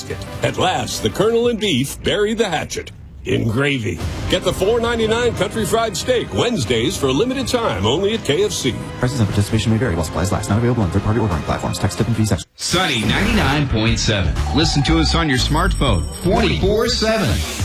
basket. At last, the Colonel and beef bury the hatchet in gravy. Get the $4.99 country fried steak Wednesdays for a limited time only at KFC. Prices and participation may vary while supplies last. Not available on third-party ordering platforms. Tax, tip, and fees extra. Sunny 99.7. Listen to us on your smartphone 24/7.